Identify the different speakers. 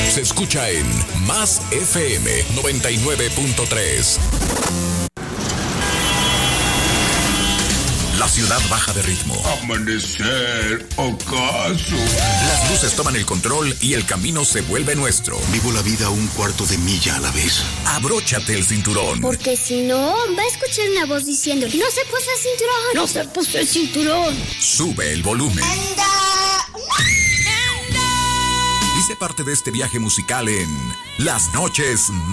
Speaker 1: Se escucha en Más FM 99.3. La ciudad baja de ritmo.
Speaker 2: Amanecer, ocaso.
Speaker 1: Las luces toman el control y el camino se vuelve nuestro.
Speaker 2: Vivo la vida un cuarto de milla a la vez.
Speaker 1: Abróchate el cinturón.
Speaker 3: Porque si no, va a escuchar una voz diciendo: no se puso el cinturón. No se puso el cinturón.
Speaker 1: Sube el volumen. Dice parte de este viaje musical en Las Noches